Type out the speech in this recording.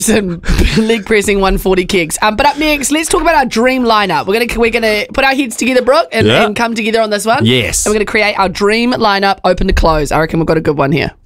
some leg pressing 140 kicks. But up next, let's talk about our dream lineup. We're gonna put our heads together, Brooke, and come together on this one. Yes. And we're gonna create our dream lineup, open to close. I reckon we've got a good one here.